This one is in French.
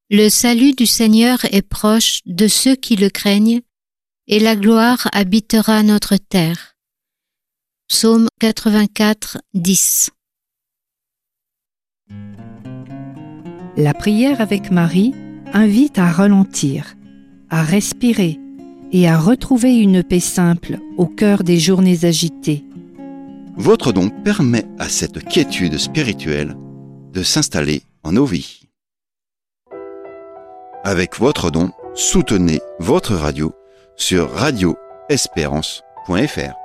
Le salut du Seigneur est proche de ceux qui le craignent, et la gloire habitera notre terre. Psaume 84, 10. La prière avec Marie invite à ralentir, à respirer et à retrouver une paix simple au cœur des journées agitées. Votre don permet à cette quiétude spirituelle de s'installer en nos vies. Avec votre don, soutenez votre radio sur radioespérance.fr.